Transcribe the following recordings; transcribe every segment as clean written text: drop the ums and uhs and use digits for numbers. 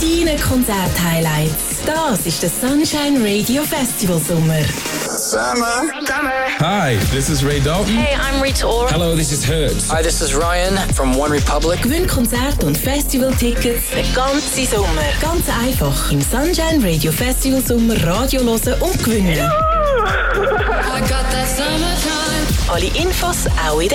Deine Konzert-Highlights. Das ist der Sunshine Radio Festival Sommer. Summer. Hi, this is Ray Dalton. Hey, I'm Rita Ora. Hello, this is Hertz. Hi, this is Ryan from One Republic. Gewinn Konzert- und Festival-Tickets den ganzen Sommer. Ganz einfach im Sunshine Radio Festival Sommer Radio hören und gewinnen. I got that summertime. Alle Infos auch in der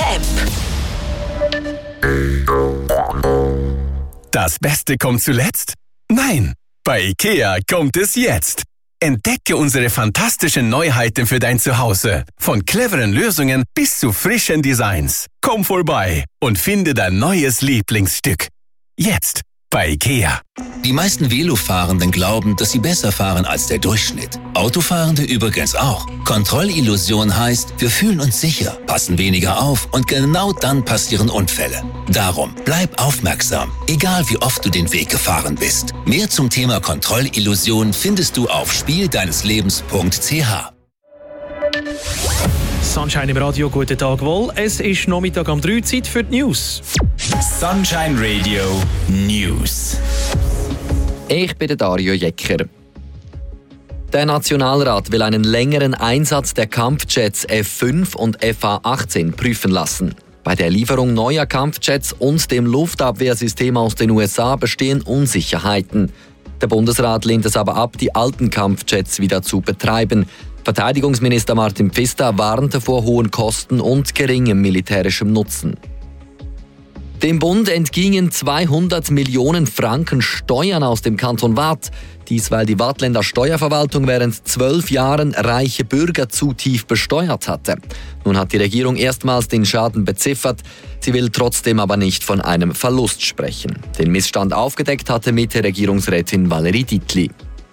App. Das Beste kommt zuletzt? Nein, bei IKEA kommt es jetzt. Entdecke unsere fantastischen Neuheiten für dein Zuhause. Von cleveren Lösungen bis zu frischen Designs. Komm vorbei und finde dein neues Lieblingsstück. Jetzt bei IKEA. Die meisten Velofahrenden glauben, dass sie besser fahren als der Durchschnitt. Autofahrende übrigens auch. Kontrollillusion heißt, wir fühlen uns sicher, passen weniger auf und genau dann passieren Unfälle. Darum, bleib aufmerksam, egal wie oft du den Weg gefahren bist. Mehr zum Thema Kontrollillusion findest du auf spieldeines-lebens.ch. Sunshine im Radio, guten Tag wohl. Es ist Nachmittag um 3 Zeit für die News. Sunshine Radio News. Ich bin der Dario Jecker. Der Nationalrat will einen längeren Einsatz der Kampfjets F-5 und FA-18 prüfen lassen. Bei der Lieferung neuer Kampfjets und dem Luftabwehrsystem aus den USA bestehen Unsicherheiten. Der Bundesrat lehnt es aber ab, die alten Kampfjets wieder zu betreiben. Verteidigungsminister Martin Pfister warnte vor hohen Kosten und geringem militärischem Nutzen. Dem Bund entgingen 200 Millionen Franken Steuern aus dem Kanton Waadt. Dies, weil die Waadtländer Steuerverwaltung während 12 Jahren reiche Bürger zu tief besteuert hatte. Nun hat die Regierung erstmals den Schaden beziffert. Sie will trotzdem aber nicht von einem Verlust sprechen. Den Missstand aufgedeckt hatte Mitte-Regierungsrätin Valerie Dietli.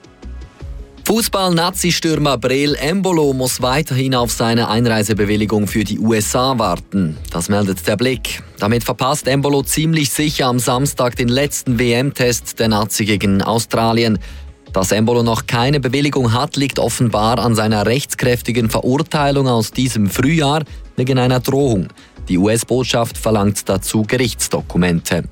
Fußball-Nazi-Stürmer Breel Embolo muss weiterhin auf seine Einreisebewilligung für die USA warten. Das meldet der Blick. Damit verpasst Embolo ziemlich sicher am Samstag den letzten WM-Test der Nazi gegen Australien. Dass Embolo noch keine Bewilligung hat, liegt offenbar an seiner rechtskräftigen Verurteilung aus diesem Frühjahr wegen einer Drohung. Die US-Botschaft verlangt dazu Gerichtsdokumente.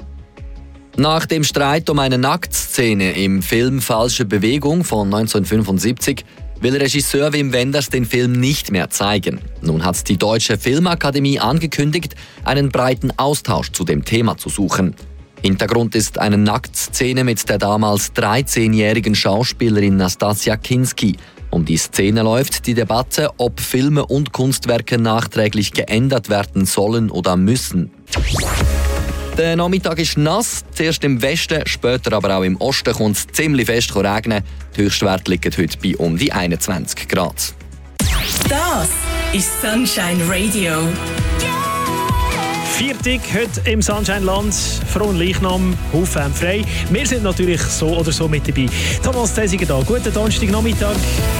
Nach dem Streit um eine Nacktszene im Film Falsche Bewegung von 1975 will Regisseur Wim Wenders den Film nicht mehr zeigen. Nun hat die Deutsche Filmakademie angekündigt, einen breiten Austausch zu dem Thema zu suchen. Hintergrund ist eine Nacktszene mit der damals 13-jährigen Schauspielerin Nastassja Kinski. Um die Szene läuft die Debatte, ob Filme und Kunstwerke nachträglich geändert werden sollen oder müssen. Der Nachmittag ist nass, zuerst im Westen, später aber auch im Osten kommt es ziemlich fest regnen. Die Höchstwerte liegen heute bei um die 21 Grad. Das ist Sunshine Radio. Viertag heute im Sunshine-Land. Frohen Leichnam, Haufen frei. Wir sind natürlich so oder so mit dabei. Thomas Thesiger da. Guten Donnerstagnachmittag.